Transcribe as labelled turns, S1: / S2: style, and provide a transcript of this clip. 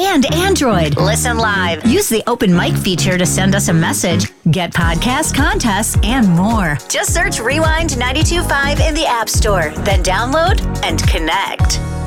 S1: and Android. Listen live. Use the open mic feature to send us a message, get podcast contests, and more. Just search Rewind 92.5 in the App Store, then download and connect.